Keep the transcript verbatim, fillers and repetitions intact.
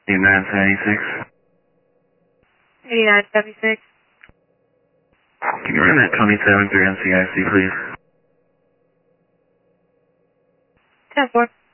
eighty-nine seventy-six. eighty-nine seventy-six. Can you run that twenty-seven through N C I C, please? ten four.